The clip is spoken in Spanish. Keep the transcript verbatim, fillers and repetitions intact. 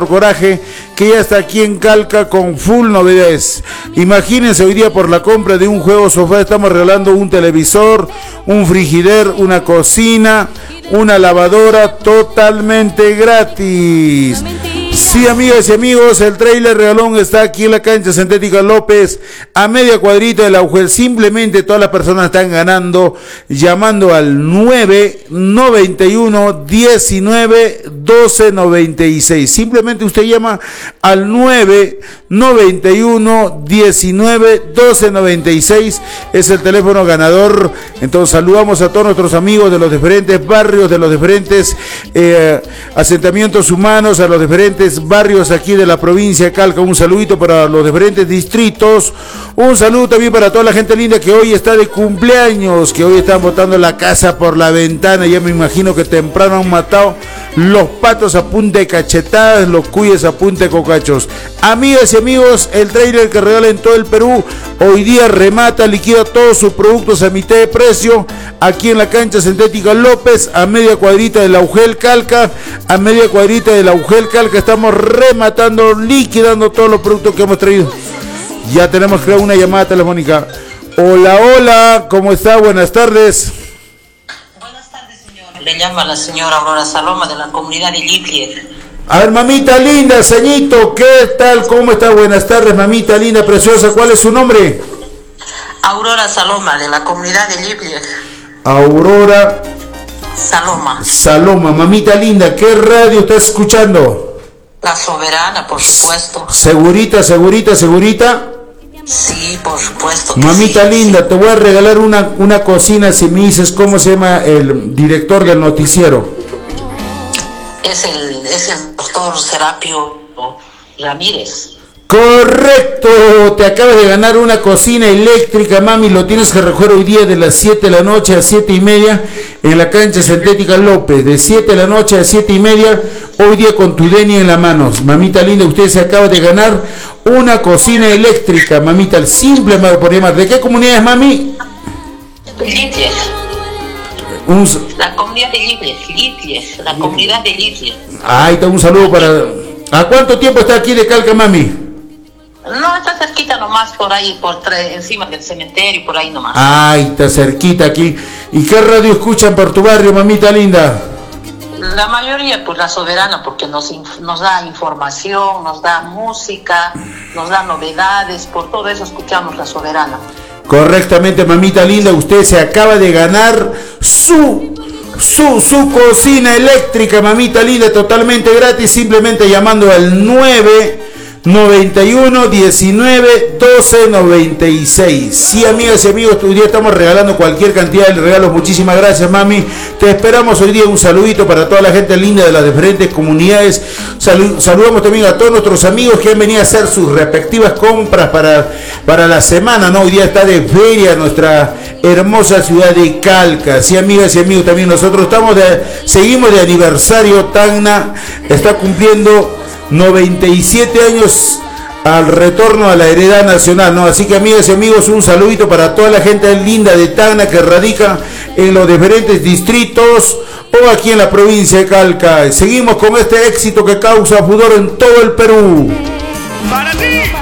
Carro Coraje, que ya está aquí en Calca con full novedades. Imagínense, hoy día por la compra de un juego sofá estamos regalando un televisor, un frigider, una cocina, una lavadora totalmente gratis. Sí, amigas y amigos, el Trailer Regalón está aquí en la cancha sintética López, a media cuadrita del Aujel. Simplemente todas las personas están ganando llamando al nueve noventa y uno diecinueve doce noventa y seis. Simplemente usted llama al nueve noventa y uno diecinueve doce noventa y seis, es el teléfono ganador. Entonces saludamos a todos nuestros amigos de los diferentes barrios, de los diferentes eh, asentamientos humanos, a los diferentes barrios aquí de la provincia de Calca. Un saludito para los diferentes distritos, un saludo también para toda la gente linda que hoy está de cumpleaños, que hoy están botando la casa por la ventana. Ya me imagino que temprano han matado los patos a punta de cachetadas, los cuyes a punta de cocachos. Amigas y amigos, el trailer que regala en todo el Perú hoy día remata, liquida todos sus productos a mitad de precio aquí en la cancha sintética López, a media cuadrita del Aujel Calca, a media cuadrita del Aujel Calca. Estamos rematando, liquidando todos los productos que hemos traído. Ya tenemos, creo, una llamada telefónica. Hola, hola, ¿cómo está? Buenas tardes. Buenas tardes, señor. Le llama la señora Aurora Saloma de la comunidad de Liplier. A ver, mamita linda, ceñito, ¿qué tal? ¿Cómo está? Buenas tardes, mamita linda, preciosa. ¿Cuál es su nombre? Aurora Saloma de la comunidad de Liplier. Aurora Saloma. Saloma, mamita linda, ¿qué radio está escuchando? La Soberana, por supuesto. ¿Segurita, segurita, segurita? Sí, por supuesto. Mamita sí, linda, sí. Te voy a regalar una, una cocina si me dices cómo se llama el director del noticiero. Es el, es el doctor Serapio Ramírez. Correcto, te acabas de ganar una cocina eléctrica, mami. Lo tienes que recoger hoy día de las siete de la noche a siete y media en la cancha sintética López, de siete de la noche a siete y media, hoy día con tu D N I en la mano. Mamita linda, usted se acaba de ganar una cocina eléctrica, mamita. El simple por llamar. ¿De qué comunidad es, mami? Liplier. Un... La comunidad de Liplier, Liplier, la comunidad de Liplier. Ahí está, un saludo para... ¿A cuánto tiempo está aquí de Calca, mami? No, está cerquita nomás, por ahí, por tre- encima del cementerio, por ahí nomás. Ay, está cerquita aquí. ¿Y qué radio escuchan por tu barrio, mamita linda? La mayoría, pues la Soberana, porque nos, inf- nos da información, nos da música, nos da novedades, por todo eso escuchamos la Soberana. Correctamente, mamita linda, usted se acaba de ganar su... Su, su cocina eléctrica, mamita linda, totalmente gratis, simplemente llamando al nueve noventa y uno diecinueve doce noventa y seis. Sí, amigas y amigos, hoy día estamos regalando cualquier cantidad de regalos. Muchísimas gracias, mami. Te esperamos hoy día. Un saludito para toda la gente linda de las diferentes comunidades. Salud, saludamos también a todos nuestros amigos que han venido a hacer sus respectivas compras para, para la semana, ¿no? Hoy día está de feria nuestra hermosa ciudad de Calca. Sí, amigas y amigos, también nosotros estamos de, seguimos de aniversario. Tacna está cumpliendo noventa y siete años al retorno a la heredad nacional, ¿no? Así que, amigas y amigos, un saludito para toda la gente linda de Tacna que radica en los diferentes distritos o aquí en la provincia de Calca. Seguimos con este éxito que causa furor en todo el Perú. Para ti.